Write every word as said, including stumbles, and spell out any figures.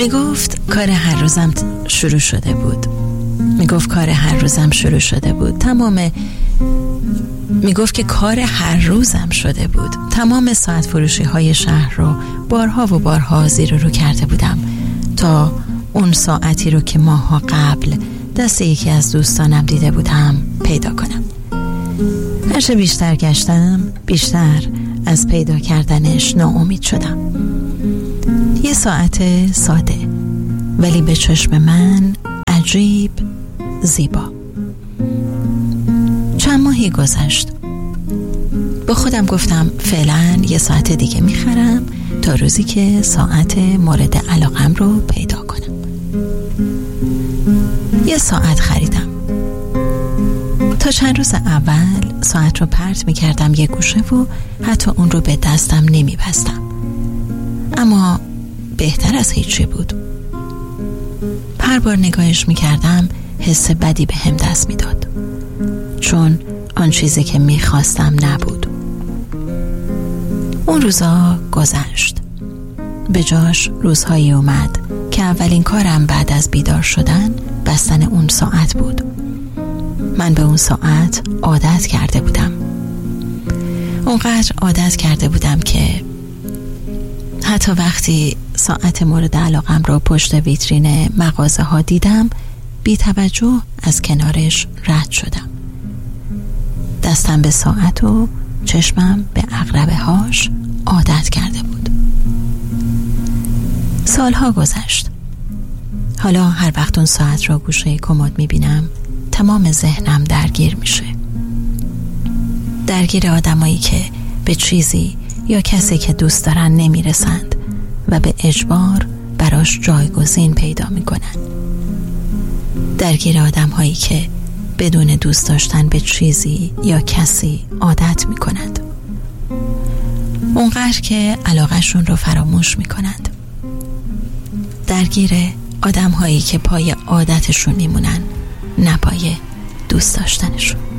میگفت کار هر روزم شروع شده بود میگفت کار هر روزم شروع شده بود تمام میگفت که کار هر روزم شده بود تمام ساعت فروشی های شهر رو بارها و بارها زیر رو کرده بودم تا اون ساعتی رو که ماها قبل دست یکی از دوستانم دیده بودم پیدا کنم. هرچه بیشتر گشتم بیشتر از پیدا کردنش ناامید شدم. یه ساعت ساده ولی به چشم من عجیب زیبا. چند ماهی گذشت. با خودم گفتم فعلا یه ساعت دیگه میخرم تا روزی که ساعت مورد علاقم رو پیدا کنم. یه ساعت خریدم. تا چند روز اول ساعت رو پرت میکردم یه گوشه و حتی اون رو به دستم نمیبستم، اما بهتر از هیچی بود. هر بار نگاهش میکردم حس بدی به هم دست میداد، چون آن چیزی که میخواستم نبود. اون روزا گذشت. به جاش روزهایی اومد که اولین کارم بعد از بیدار شدن بستن اون ساعت بود. من به اون ساعت عادت کرده بودم. اونقدر عادت کرده بودم که حتی وقتی ساعت مورد علاقم رو پشت ویترین مغازه ها دیدم بی توجه از کنارش رد شدم. دستم به ساعت و چشمم به عقربه هاش عادت کرده بود. سالها گذشت. حالا هر وقت اون ساعت رو گوشه کمد میبینم تمام ذهنم درگیر میشه. درگیر آدمایی که به چیزی یا کسی که دوست دارن نمیرسند و به اجبار براش جایگزین پیدا میکنن. درگیر آدمهایی که بدون دوست داشتن به چیزی یا کسی عادت میکنند، اونقدر که علاقهشون رو فراموش میکنند. درگیر آدمهایی که پای عادتشون میمونن نه پای دوست داشتنشون.